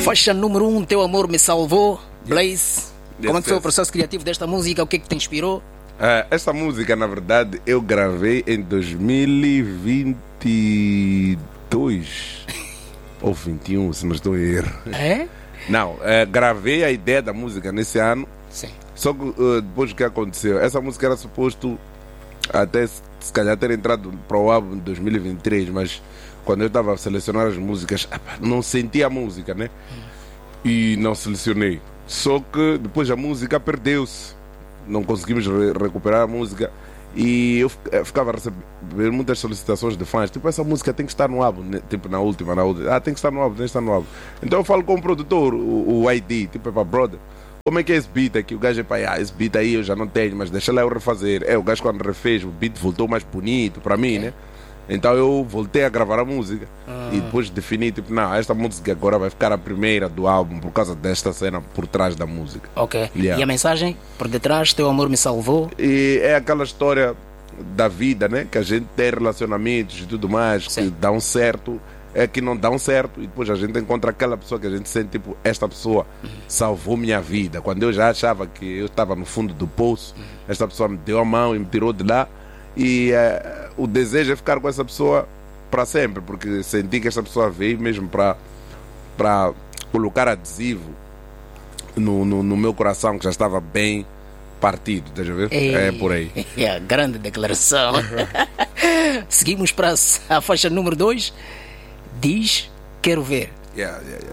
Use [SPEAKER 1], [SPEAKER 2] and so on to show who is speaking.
[SPEAKER 1] Faixa número 1, Teu Amor Me Salvou, Blaze. Como é que foi o processo criativo desta música? O que é que te inspirou?
[SPEAKER 2] Esta música, na verdade, eu gravei em 2022 ou 21, se não estou a erro.
[SPEAKER 1] É?
[SPEAKER 2] Não, gravei a ideia da música nesse ano.
[SPEAKER 1] Sim.
[SPEAKER 2] Só que depois o que aconteceu, essa música era suposto até se calhar ter entrado para o álbum em 2023, mas quando eu estava a selecionar as músicas, não senti a música, né? E não selecionei. Só que depois a música perdeu-se. Não conseguimos recuperar a música. E eu ficava a receber muitas solicitações de fãs. Tipo, essa música tem que estar no álbum, né? Tipo, na última. Tem que estar no álbum, tem que estar no álbum. Então eu falo com o produtor, o ID, tipo, brother, como é que é esse beat aqui? O gajo é para esse beat aí eu já não tenho, mas deixa lá eu refazer. O gajo quando refez, o beat voltou mais bonito para mim, né? Então eu voltei a gravar a música e depois defini, tipo, não, esta música agora vai ficar a primeira do álbum por causa desta cena por trás da música.
[SPEAKER 1] Ok.
[SPEAKER 2] Yeah.
[SPEAKER 1] E a mensagem por detrás, Teu Amor Me Salvou?
[SPEAKER 2] E é aquela história da vida, né? Que a gente tem relacionamentos e tudo mais,
[SPEAKER 1] Sim.
[SPEAKER 2] que dão certo, que não dão certo, e depois a gente encontra aquela pessoa que a gente sente, tipo, esta pessoa salvou minha vida. Quando eu já achava que eu estava no fundo do poço, esta pessoa me deu a mão e me tirou de lá. E o desejo é ficar com essa pessoa para sempre, porque senti que essa pessoa veio mesmo para colocar adesivo no meu coração, que já estava bem partido, estás a ver? É por aí.
[SPEAKER 1] É, grande declaração. Seguimos para a faixa número 2. Diz, quero ver.
[SPEAKER 2] Yeah.